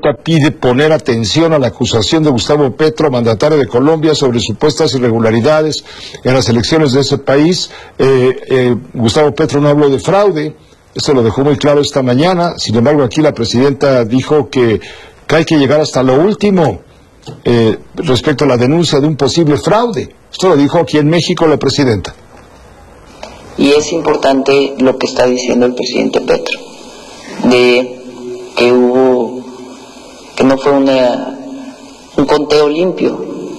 consulta pide poner atención a la acusación de Gustavo Petro, mandatario de Colombia, sobre supuestas irregularidades en las elecciones de ese país. Gustavo Petro no habló de fraude, esto lo dejó muy claro esta mañana. Sin embargo, aquí la presidenta dijo que hay que llegar hasta lo último respecto a la denuncia de un posible fraude. Esto lo dijo aquí en México la presidenta. Y es importante lo que está diciendo el presidente Petro, de que no fue un conteo limpio.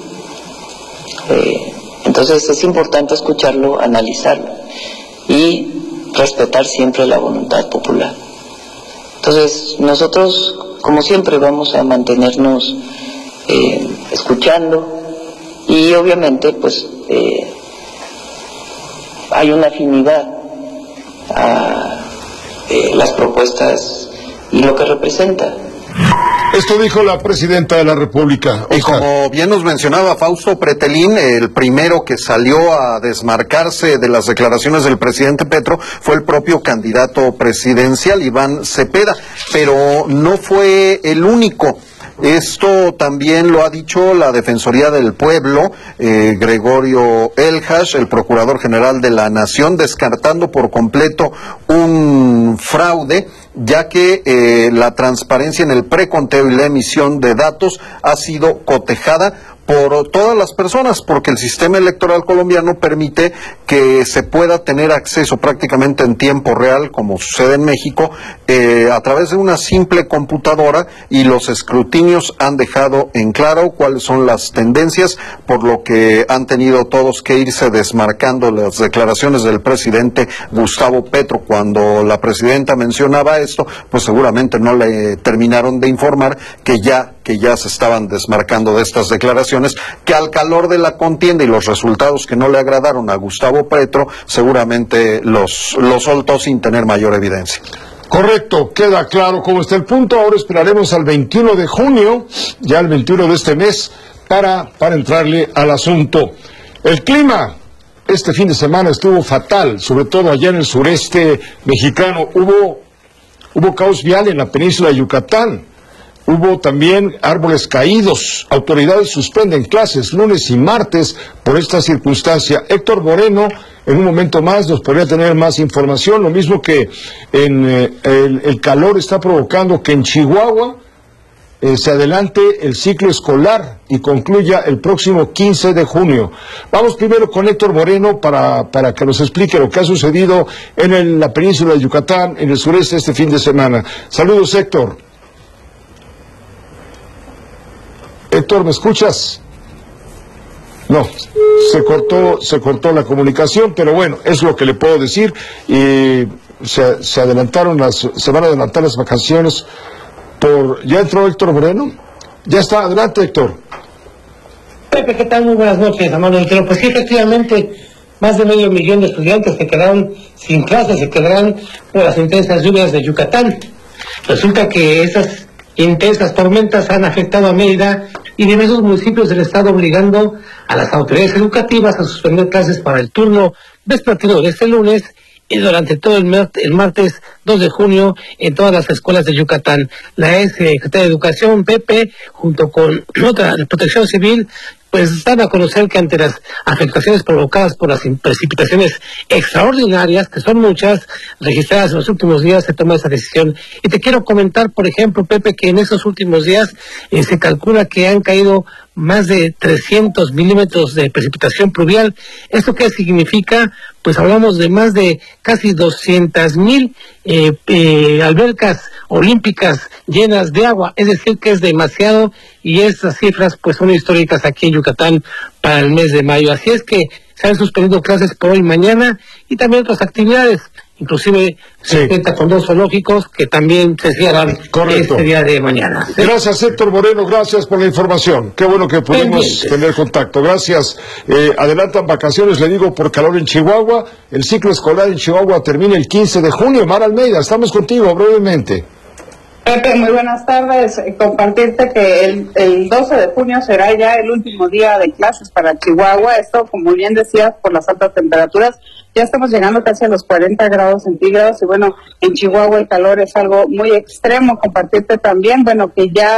Entonces es importante escucharlo, analizarlo y respetar siempre la voluntad popular. Entonces nosotros, como siempre, vamos a mantenernos escuchando y obviamente pues hay una afinidad a las propuestas y lo que representa. Esto dijo la presidenta de la República. Y como bien nos mencionaba Fausto Pretelín, el primero que salió a desmarcarse de las declaraciones del presidente Petro fue el propio candidato presidencial, Iván Cepeda, pero no fue el único. Esto también lo ha dicho la Defensoría del Pueblo, Gregorio Eljas, el Procurador General de la Nación, descartando por completo un fraude, ya que la transparencia en el preconteo y la emisión de datos ha sido cotejada por todas las personas, porque el sistema electoral colombiano permite que se pueda tener acceso prácticamente en tiempo real, como sucede en México, a través de una simple computadora, y los escrutinios han dejado en claro cuáles son las tendencias, por lo que han tenido todos que irse desmarcando las declaraciones del presidente Gustavo Petro. Cuando la presidenta mencionaba esto, pues seguramente no le terminaron de informar que ya se estaban desmarcando de estas declaraciones, que al calor de la contienda y los resultados que no le agradaron a Gustavo Petro, seguramente los soltó sin tener mayor evidencia. Correcto, queda claro cómo está el punto. Ahora esperaremos al 21 de junio, ya el 21 de este mes, para entrarle al asunto. El clima este fin de semana estuvo fatal, sobre todo allá en el sureste mexicano. Hubo caos vial en la península de Yucatán. Hubo también árboles caídos. Autoridades suspenden clases lunes y martes por esta circunstancia. Héctor Moreno, en un momento más, nos podría tener más información. Lo mismo que el calor está provocando que en Chihuahua se adelante el ciclo escolar y concluya el próximo 15 de junio. Vamos primero con Héctor Moreno para que nos explique lo que ha sucedido en la península de Yucatán, en el sureste, este fin de semana. Saludos, Héctor. Héctor, ¿me escuchas? No, se cortó la comunicación, pero bueno, es lo que le puedo decir. Y se van a adelantar las vacaciones ¿Ya entró Héctor Moreno? Ya está, adelante, Héctor. Pepe, ¿qué tal? Muy buenas noches, Amado Entero. Pues sí, efectivamente, más de 500,000 de estudiantes se quedaron sin clases, se quedarán por las intensas lluvias de Yucatán. Resulta que esas intensas tormentas han afectado a Mérida y diversos municipios del estado, obligando a las autoridades educativas a suspender clases para el turno vespertino de este lunes y durante todo el martes 2 de junio en todas las escuelas de Yucatán. La Secretaría de Educación, Pepe, junto con otra Protección Civil, pues dan a conocer que ante las afectaciones provocadas por las precipitaciones extraordinarias, que son muchas, registradas en los últimos días, se toma esa decisión. Y te quiero comentar, por ejemplo, Pepe, que en esos últimos días se calcula que han caído más de 300 milímetros de precipitación pluvial. ¿Esto qué significa? Pues hablamos de más de casi 200,000 albercas olímpicas llenas de agua, es decir que es demasiado, y estas cifras pues son históricas aquí en Yucatán para el mes de mayo. Así es que se han suspendido clases por hoy y mañana y también otras actividades. Inclusive se cuenta con 2 zoológicos que también se cierran este día de mañana. ¿Sí? Gracias, Héctor Moreno, gracias por la información. Qué bueno que pudimos tener contacto. Gracias. Adelantan vacaciones, le digo, por calor en Chihuahua. El ciclo escolar en Chihuahua termina el 15 de junio. Mar Almeida, estamos contigo brevemente. Pepe, muy buenas tardes. Compartirte que el 12 de junio será ya el último día de clases para Chihuahua. Esto, como bien decías, por las altas temperaturas. Ya estamos llegando casi a los 40 grados centígrados y bueno, en Chihuahua el calor es algo muy extremo. Compartirte también, bueno, que ya